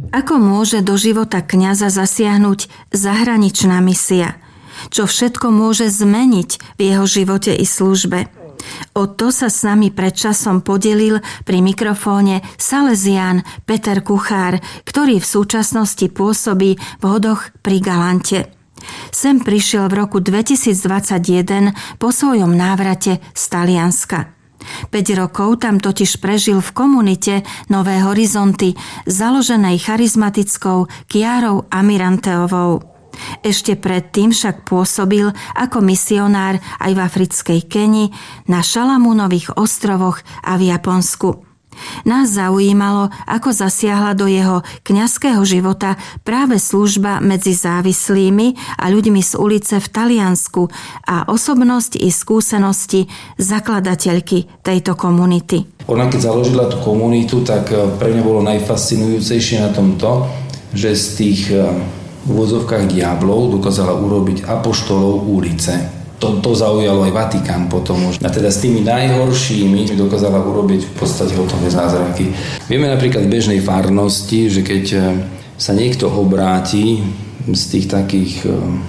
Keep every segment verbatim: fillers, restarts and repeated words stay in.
Ako môže do života kňaza zasiahnuť zahraničná misia? Čo všetko môže zmeniť v jeho živote i službe? O to sa s nami pred časom podelil pri mikrofóne Salesián Peter Kuchár, ktorý v súčasnosti pôsobí v Hodoch pri Galante. Sem prišiel v roku dvetisícdvadsaťjeden po svojom návrate z Talianska. päť rokov tam totiž prežil v komunite Nové horizonty, založenej charizmatickou Chiarou Amiranteovou. Ešte predtým však pôsobil ako misionár aj v africkej Keni, na Šalamúnových ostrovoch a v Japonsku. Nás zaujímalo, ako zasiahla do jeho kňazského života práve služba medzi závislými a ľuďmi z ulice v Taliansku a osobnosť i skúsenosti zakladateľky tejto komunity. Ona keď založila tú komunitu, tak pre mňa bolo najfascinujúcejšie na tom to, že z tých v úvodzovkách diablov dokázala urobiť apoštolov ulice. To, to zaujalo aj Vatikán potom už. A teda s tými najhoršími dokázala urobiť v podstate hotové zázraky. Vieme napríklad v bežnej farnosti, že keď sa niekto obráti z tých takých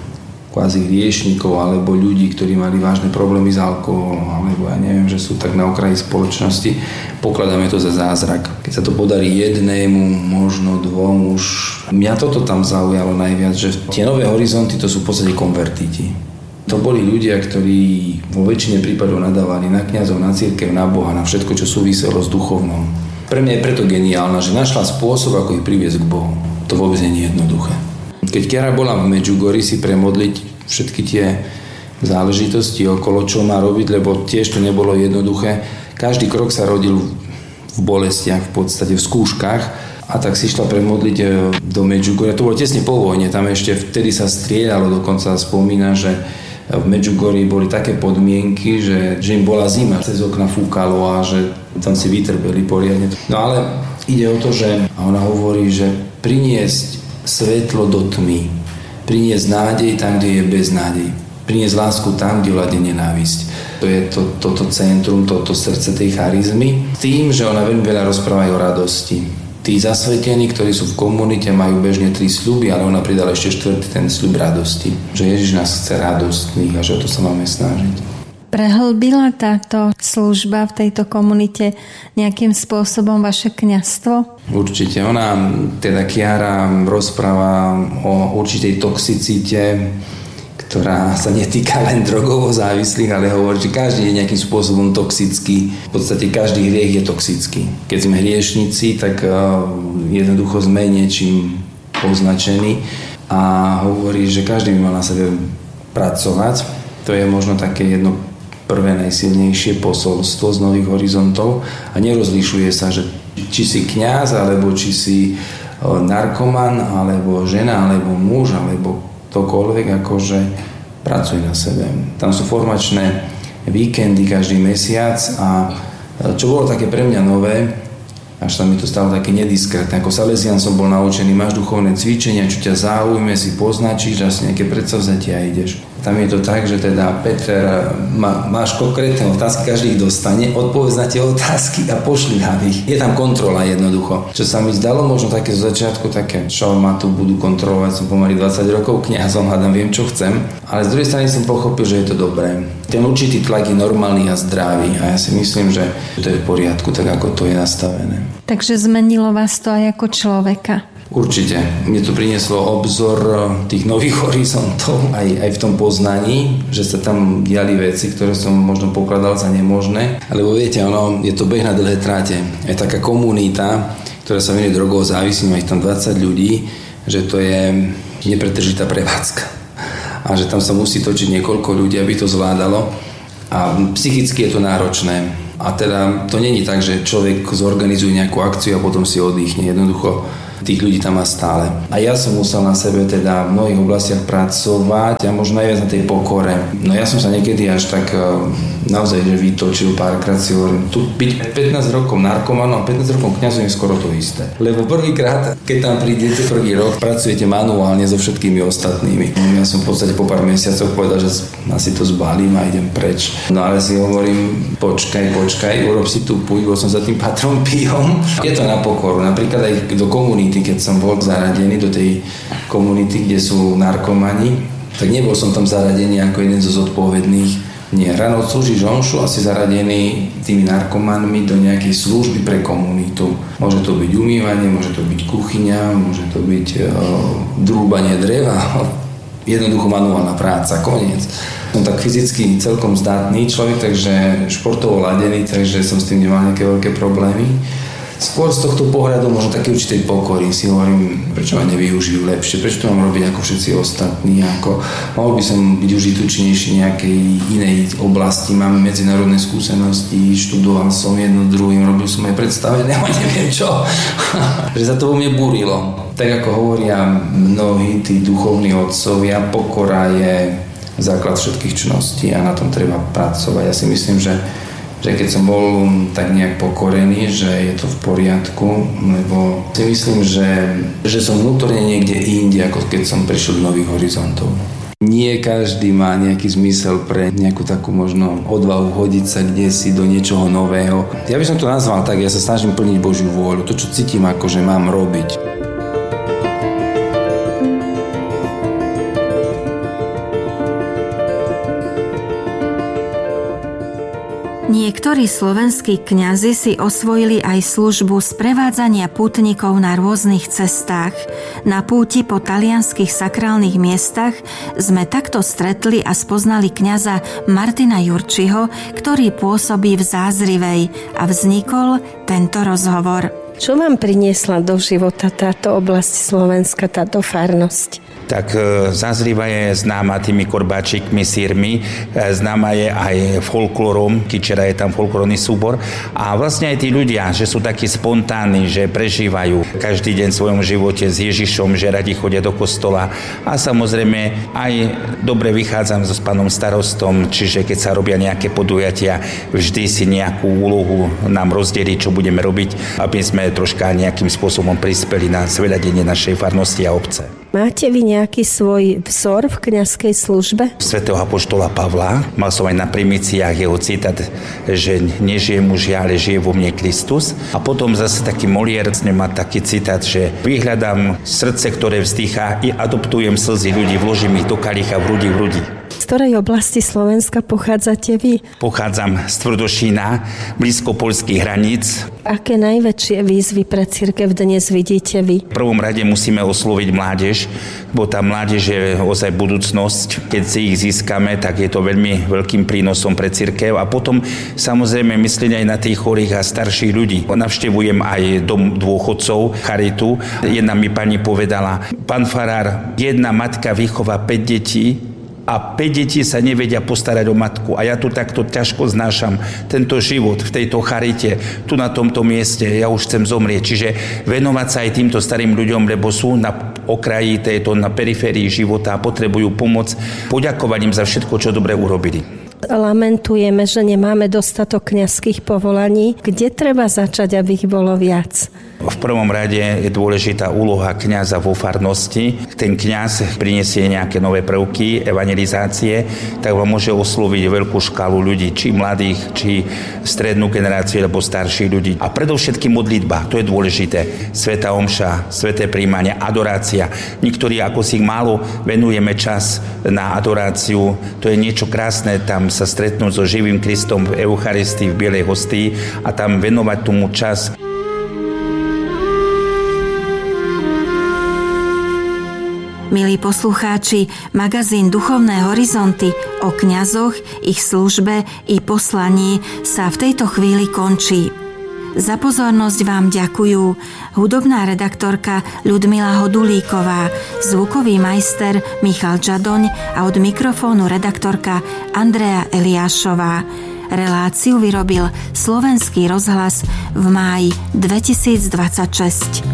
kvázi hriešnikov alebo ľudí, ktorí mali vážne problémy s alkoholom, alebo ja neviem, že sú tak na okraji spoločnosti, pokladáme to za zázrak. Keď sa to podarí jednému, možno dvom, už mňa toto tam zaujalo najviac, že tie Nové horizonty to sú v podstate konvertíti. To boli ľudia, ktorí vo väčšine prípadov nadávali na kňazov, na cirkev, na Boha, na všetko, čo súviselo s duchovnom. Pre mňa je preto geniálna, že našla spôsob, ako ich priviesť k Bohu. To vôbec nie je jednoduché. Keď Chiara bola v Medjugorji si premodliť všetky tie záležitosti okolo, čo má robiť, lebo tiež to nebolo jednoduché. Každý krok sa rodil v bolestiach, v podstate v skúškach, a tak si išla premodliť do Medjugorja. To bolo tesne po vojne, tam ešte vtedy sa strieľalo, dokonca spomína, že v Medjugorji boli také podmienky, že, že im bola zima, cez okna fúkalo a že tam si vytrpeli poriadne. No ale ide o to, že a ona hovorí, že priniesť svetlo do tmy, priniesť nádej tam, kde je beznádej, priniesť lásku tam, kde vládne nenávisť. To je to, toto centrum, toto srdce tej charizmy. Tým, že ona veľmi veľa rozpráva aj o radosti. Tí zasvetení, ktorí sú v komunite, majú bežne tri sľuby, ale ona pridala ešte štvrtý, ten sľub radosti. Že Ježiš nás chce radostných a že o to sa máme snažiť. Prehlbila táto služba v tejto komunite nejakým spôsobom vaše kňazstvo? Určite. Ona, teda Chiara, rozpráva o určitej toxicite, ktorá sa netýka len drogovo závislých, ale hovorí, že každý je nejakým spôsobom toxický. V podstate každý hriech je toxický. Keď sme hriešnici, tak jednoducho sme niečím označení a hovorí, že každý by mal na sebe pracovať. To je možno také jedno prvé najsilnejšie posolstvo z Nových horizontov a nerozlišuje sa, že či si kňaz, alebo či si narkoman, alebo žena, alebo muž, alebo ktokoľvek, akože pracuj na sebe. Tam sú formačné víkendy každý mesiac a čo bolo také pre mňa nové, až sa mi to stalo také nediskrétne. Ako Salesián som bol naučený, máš duchovné cvičenia, čo ťa zaujme, si poznačíš a si nejaké predsavzatia a ideš. Tam je to tak, že teda Peter, má, máš konkrétne otázky, každý ich dostane, odpovedz na tie otázky a pošli nám ich. Je tam kontrola jednoducho. Čo sa mi zdalo možno také zo začiatku, také, čo ma tu budú kontrolovať, som pomaly dvadsať rokov kňazom, hádam, viem, čo chcem. Ale z druhej strany som pochopil, že je to dobré. Ten určitý tlak je normálny a zdravý a ja si myslím, že to je v poriadku, tak ako to je nastavené. Takže zmenilo vás to aj ako človeka? Určite. Mne to prinieslo obzor tých nových horizontov aj, aj v tom poznaní, že sa tam diali veci, ktoré som možno pokladal za nemožné. Lebo viete, ono, je to beh na dlhé tráte. Je taká komunita, ktorá sa venuje drogovo závislým, aj tam dvadsať ľudí, že to je nepretržitá prevádzka. A že tam sa musí točiť niekoľko ľudí, aby to zvládalo. A psychicky je to náročné. A teda to není tak, že človek zorganizuje nejakú akciu a potom si oddychne. Jednoducho tých ľudí tam má stále. A ja som musel na sebe teda v mnohých oblastiach pracovať a možno najviac na tej pokore. No ja som sa niekedy až tak naozaj že vytočil párkrát, si hovorím, tu byť pätnásť rokov narkomanom a pätnásť rokov kňazom je skoro to isté. Lebo prvýkrát, keď tam prídete prvý rok, pracujete manuálne so všetkými ostatnými. Ja som v podstate po pár mesiacoch povedal, že asi to zbalím a idem preč. No ale si hovorím, počkaj, počkaj, urob si tú púť, bol som za tým patrom pijom. Je to na pokoru, napríklad aj do komunity. komunity, keď som bol zaradený do tej komunity, kde sú narkomani, tak nebol som tam zaradený ako jeden zo zodpovedných. Nie, ráno odslúžiš omšu a si zaradený tými narkomanmi do nejakej služby pre komunitu. Môže to byť umývanie, môže to byť kuchyňa, môže to byť e, drúbanie dreva, jednoducho manuálna práca, koniec. Som tak fyzicky celkom zdatný človek, takže športovo ladený, takže som s tým nemal nejaké veľké problémy. Skôr z tohto pohľadu možno také určitej pokory si hovorím, prečo ma nevyužijú lepšie, prečo to mám robiť ako všetci ostatní, ako mohol by som byť užitočnejší v nejakej inej oblasti, máme medzinárodné skúsenosti, študoval som jedno druhým, robil som aj predstavenie, ale neviem čo, že za to vo mne búrilo. Tak ako hovoria mnohí tí duchovní otcovia, pokora je základ všetkých čností a na tom treba pracovať. Ja si myslím, že že keď som bol tak nejak pokorený, že je to v poriadku, lebo si myslím, že, že som vnútorne niekde inde, ako keď som prišiel do nových horizontov. Nie každý má nejaký zmysel pre nejakú takú možno odvahu hodiť sa kdesi do niečoho nového. Ja by som to nazval tak, ja sa snažím plniť Božiu vôľu, to čo cítim ako, že mám robiť. Niektorí slovenskí kňazi si osvojili aj službu sprevádzania pútnikov na rôznych cestách. Na púti po talianskych sakrálnych miestach sme takto stretli a spoznali kňaza Martina Jurčiho, ktorý pôsobí v Zázrivej, a vznikol tento rozhovor. Čo vám priniesla do života táto oblasť Slovenska, táto farnosť? Tak Zázriva je známa tými korbáčikmi, sírmi, známa je aj folklorom, Kičera je tam folklórny súbor a vlastne aj tí ľudia, že sú takí spontánni, že prežívajú každý deň v svojom živote s Ježišom, že radi chodia do kostola a samozrejme aj dobre vychádzam so s pánom starostom, čiže keď sa robia nejaké podujatia, vždy si nejakú úlohu nám rozdeliť, čo budeme robiť, aby sme troška nejakým spôsobom prispeli na zveľadenie našej farnosti a obce. Máte vy nejaký svoj vzor v kňazskej službe? Svätého apoštola Pavla, mal som aj na primíciách jeho citát, že nežije muž ja, ale žije vo mne Kristus. A potom zase taký Molière má taký citát, že vyhľadám srdce, ktoré vzdýcha, i adoptujem slzy ľudí, vložím ich do kalicha v hrudi v hrudi. Z ktorej oblasti Slovenska pochádzate vy? Pochádzam z Tvrdošína, blízko poľských hraníc. Aké najväčšie výzvy pre cirkev dnes vidíte vy? V prvom rade musíme osloviť mládež, bo tá mládež je ozaj budúcnosť. Keď si ich získame, tak je to veľmi veľkým prínosom pre cirkev. A potom samozrejme myslieť aj na tých chorých a starších ľudí. Navštevujem aj dom dôchodcov, charitu. Jedna mi pani povedala, pán farár, jedna matka vychová päť detí, a päť detí sa nevedia postarať o matku. A ja tu takto ťažko znášam tento život v tejto charite, tu na tomto mieste, ja už chcem zomrieť. Čiže venovať sa aj týmto starým ľuďom, lebo sú na okraji tejto, na periférii života a potrebujú pomoc. Poďakovať im za všetko, čo dobre urobili. Lamentujeme, že nemáme dostatok kňazských povolaní. Kde treba začať, aby ich bolo viac? V prvom rade je dôležitá úloha kňaza vo farnosti. Ten kňaz prinesie nejaké nové prvky, evangelizácie, tak vám môže osloviť veľkú škálu ľudí, či mladých, či strednú generáciu, alebo starších ľudí. A predovšetkým modlitba, to je dôležité. Svätá omša, sväté prijímanie, adorácia. Niektorí ako si málo venujeme čas na adoráciu, to je niečo krásne, tam sa stretnúť so živým Kristom v Eucharistii, v bielej hostii a tam venovať tomu čas. Milí poslucháči, magazín Duchovné horizonty o kňazoch, ich službe i poslaní sa v tejto chvíli končí. Za pozornosť vám ďakujú hudobná redaktorka Ľudmila Hodulíková, zvukový majster Michal Čadoň a od mikrofónu redaktorka Andrea Eliášová. Reláciu vyrobil Slovenský rozhlas v máji dvetisícdvadsaťšesť.